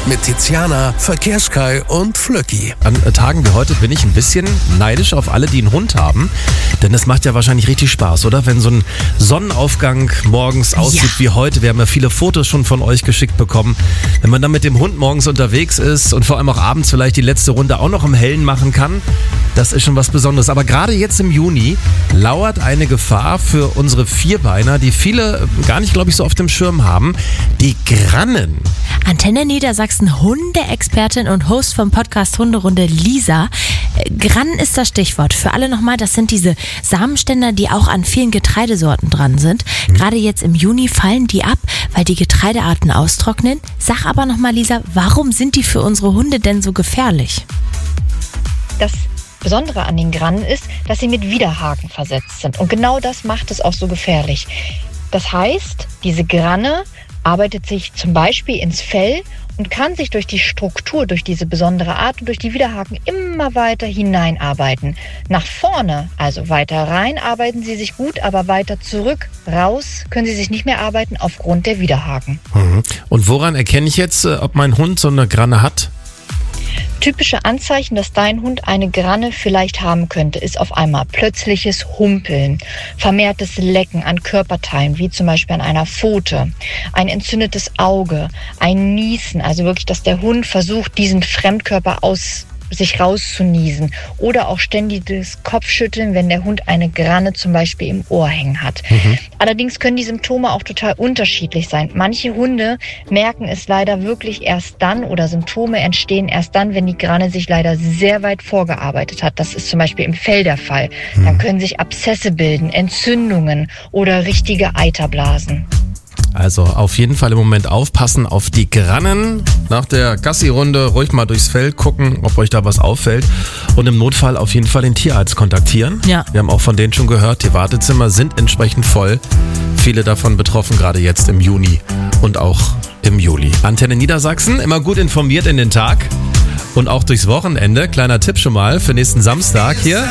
mit Tiziana, Verkehrskai und Flöcki. An Tagen wie heute bin ich ein bisschen neidisch auf alle, die einen Hund haben. Denn es macht ja wahrscheinlich richtig Spaß, oder? Wenn so ein Sonnenaufgang morgens aussieht wie heute. Wir haben ja viele Fotos schon von euch geschickt bekommen. Wenn man dann mit dem Hund morgens unterwegs ist und vor allem auch abends vielleicht die letzte Runde auch noch im Hellen machen kann, das ist schon was Besonderes. Aber gerade jetzt im Juni lauert eine Gefahr für unsere Vierbeiner, die viele gar nicht, glaube ich, so auf dem Schirm haben. Die Grannen. Antenne Niedersachsen Hundeexpertin und Host vom Podcast Hunderunde Lisa. Grannen ist das Stichwort. Für alle nochmal, das sind diese Samenständer, die auch an vielen Getreidesorten dran sind. Gerade jetzt im Juni fallen die ab, weil die Getreidearten austrocknen. Sag aber nochmal, Lisa, warum sind die für unsere Hunde denn so gefährlich? Das Besondere an den Grannen ist, dass sie mit Widerhaken versetzt sind. Und genau das macht es auch so gefährlich. Das heißt, diese Granne arbeitet sich zum Beispiel ins Fell und kann sich durch die Struktur, durch diese besondere Art und durch die Widerhaken immer weiter hineinarbeiten. Nach vorne, also weiter rein, arbeiten sie sich gut, aber weiter zurück, raus, können sie sich nicht mehr arbeiten aufgrund der Widerhaken. Und woran erkenne ich jetzt, ob mein Hund so eine Granne hat? Typische Anzeichen, dass dein Hund eine Granne vielleicht haben könnte, ist auf einmal plötzliches Humpeln, vermehrtes Lecken an Körperteilen, wie zum Beispiel an einer Pfote, ein entzündetes Auge, ein Niesen, also wirklich, dass der Hund versucht, diesen Fremdkörper aus sich rauszunießen oder auch ständiges Kopfschütteln, wenn der Hund eine Granne zum Beispiel im Ohr hängen hat. Allerdings können die Symptome auch total unterschiedlich sein. Manche Hunde merken es leider wirklich erst dann oder Symptome entstehen erst dann, wenn die Granne sich leider sehr weit vorgearbeitet hat. Das ist zum Beispiel im Fell der Fall. Dann können sich Abszesse bilden, Entzündungen oder richtige Eiterblasen. Also auf jeden Fall im Moment aufpassen auf die Grannen. Nach der Gassi-Runde ruhig mal durchs Feld gucken, ob euch da was auffällt. Und im Notfall auf jeden Fall den Tierarzt kontaktieren. Ja. Wir haben auch von denen schon gehört, die Wartezimmer sind entsprechend voll. Viele davon betroffen, gerade jetzt im Juni und auch im Juli. Antenne Niedersachsen, immer gut informiert in den Tag und auch durchs Wochenende. Kleiner Tipp schon mal für nächsten Samstag hier.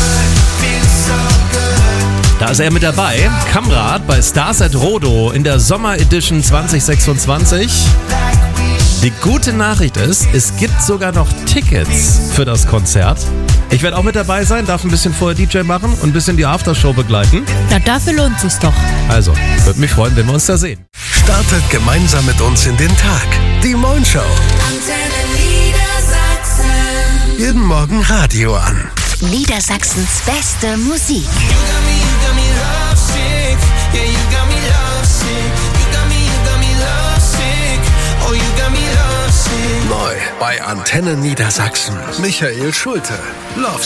Da ist er mit dabei, Kamrat bei Stars at Rodo in der Sommer Edition 2026. Die gute Nachricht ist, es gibt sogar noch Tickets für das Konzert. Ich werde auch mit dabei sein, darf ein bisschen vorher DJ machen und ein bisschen die Aftershow begleiten. Na, dafür lohnt sich's doch. Also, würde mich freuen, wenn wir uns da sehen. Startet gemeinsam mit uns in den Tag. Die Moin Show. Jeden Morgen Radio an. Niedersachsens beste Musik. Neu bei Antenne Niedersachsen. Michael Schulte. Love